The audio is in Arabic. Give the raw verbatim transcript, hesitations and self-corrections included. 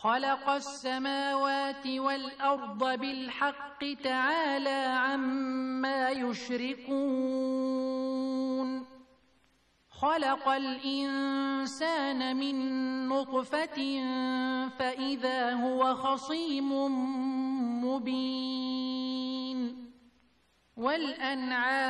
خلق السماوات والأرض بالحق تعالى عما يشركون خلق الإنسان من نطفة فإذا هو خصيم مبين والأنعام